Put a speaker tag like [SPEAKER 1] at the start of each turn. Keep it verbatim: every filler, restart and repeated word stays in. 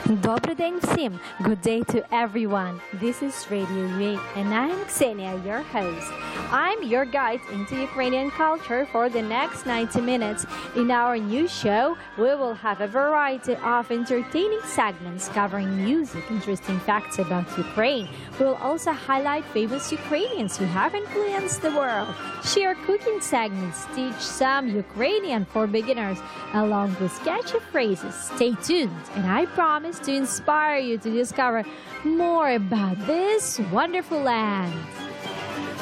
[SPEAKER 1] Добрий день всім! Good day to everyone! This is Radio U A and I'm Ksenia, your host. I'm your guide into Ukrainian culture for the next ninety minutes. In our new show, we will have a variety of entertaining segments covering music, interesting facts about Ukraine. We'll also highlight famous Ukrainians who have influenced the world, share cooking segments, teach some Ukrainian for beginners, along with catchy phrases. Stay tuned, and I promise to inspire you to discover more about this wonderful land.